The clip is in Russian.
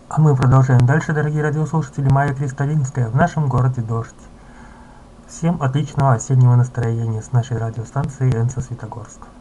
А мы продолжаем дальше, дорогие радиослушатели. Майя Кристалинская, в нашем городе дождь. Всем отличного осеннего настроения с нашей радиостанции Энсо Светогорск.